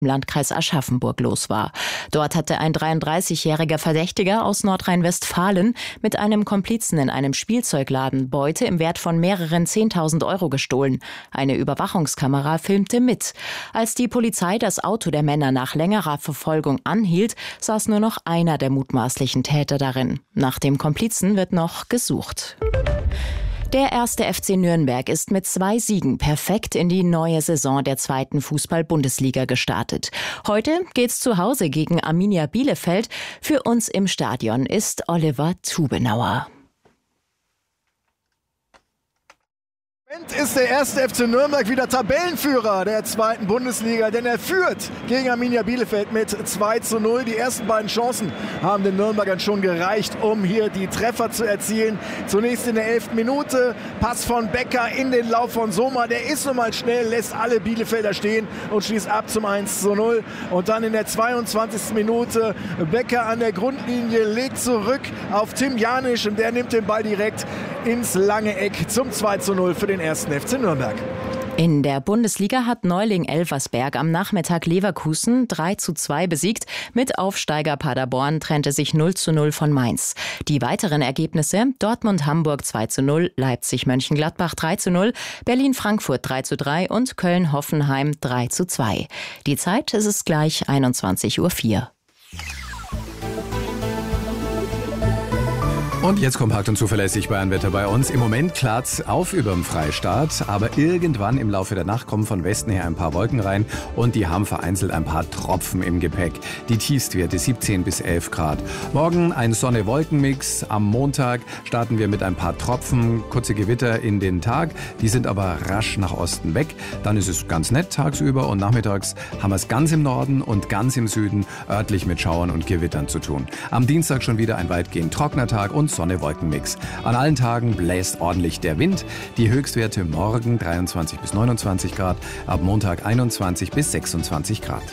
im Landkreis Aschaffenburg los war. Dort hatte ein 33-jähriger Verdächtiger aus Nordrhein-Westfalen mit einem Komplizen in einem Spielzeugladen Beute im Wert von mehreren 10.000 Euro gestohlen. Eine Überwachungskamera filmte mit. Als die Polizei das Auto der Männer nach längerer Verfolgung anhielt, saß nur noch einer der mutmaßlichen Täter darin. Nach dem Komplizen wird noch gesucht. Der 1. FC Nürnberg ist mit 2 Siegen perfekt in die neue Saison der 2. Fußball-Bundesliga gestartet. Heute geht's zu Hause gegen Arminia Bielefeld. Für uns im Stadion ist Oliver Tubenauer. Ist der 1. FC Nürnberg wieder Tabellenführer der 2. Bundesliga, denn er führt gegen Arminia Bielefeld mit 2:0. Die ersten beiden Chancen haben den Nürnbergern schon gereicht, um hier die Treffer zu erzielen. Zunächst in der 11. Minute, Pass von Becker in den Lauf von Sommer. Der ist nun mal schnell, lässt alle Bielefelder stehen und schließt ab zum 1:0. Und dann in der 22. Minute, Becker an der Grundlinie, legt zurück auf Tim Janisch und der nimmt den Ball direkt ins lange Eck zum 2:0 für den 1. FC Nürnberg. In der Bundesliga hat Neuling Elversberg am Nachmittag Leverkusen 3:2 besiegt. Mit Aufsteiger Paderborn trennte sich 0:0 von Mainz. Die weiteren Ergebnisse: Dortmund-Hamburg 2:0, Leipzig-Mönchengladbach 3:0, Berlin-Frankfurt 3:3 und Köln-Hoffenheim 3:2. Die Zeit ist es gleich 21:04 Uhr. Und jetzt kompakt und zuverlässig Bayernwetter bei uns. Im Moment klart's auf überm Freistaat, aber irgendwann im Laufe der Nacht kommen von Westen her ein paar Wolken rein und die haben vereinzelt ein paar Tropfen im Gepäck. Die Tiefstwerte 17 bis 11 Grad. Morgen ein Sonne-Wolken-Mix. Am Montag starten wir mit ein paar Tropfen, kurze Gewitter in den Tag. Die sind aber rasch nach Osten weg. Dann ist es ganz nett tagsüber und nachmittags haben wir es ganz im Norden und ganz im Süden örtlich mit Schauern und Gewittern zu tun. Am Dienstag schon wieder ein weitgehend trockener Tag und Sonne-Wolken-Mix. An allen Tagen bläst ordentlich der Wind. Die Höchstwerte morgen 23 bis 29 Grad, ab Montag 21 bis 26 Grad.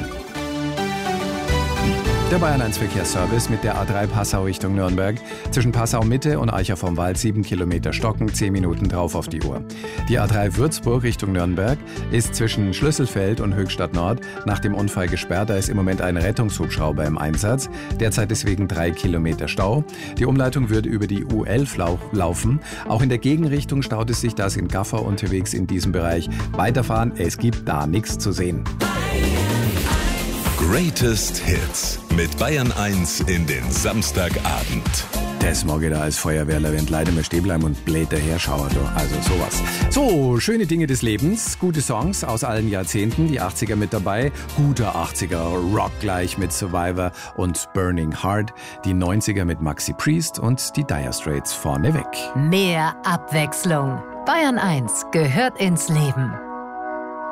Der Bayern 1 Verkehrsservice mit der A3 Passau Richtung Nürnberg. Zwischen Passau Mitte und Eicher vom Wald 7 Kilometer Stocken, 10 Minuten drauf auf die Uhr. Die A3 Würzburg Richtung Nürnberg ist zwischen Schlüsselfeld und Höchstadt Nord nach dem Unfall gesperrt. Da ist im Moment ein Rettungshubschrauber im Einsatz. Derzeit deswegen 3 Kilometer Stau. Die Umleitung würde über die U11 laufen. Auch in der Gegenrichtung staut es sich, da sind Gaffer unterwegs in diesem Bereich. Weiterfahren, es gibt da nichts zu sehen. Greatest Hits mit Bayern 1 in den Samstagabend. Das mag ich da als Feuerwehrler, wenn leider mal stehen bleiben und blöd daherschauern. Also sowas. So, schöne Dinge des Lebens, gute Songs aus allen Jahrzehnten, die 80er mit dabei, guter 80er Rock gleich mit Survivor und Burning Heart, die 90er mit Maxi Priest und die Dire Straits vorneweg. Mehr Abwechslung. Bayern 1 gehört ins Leben.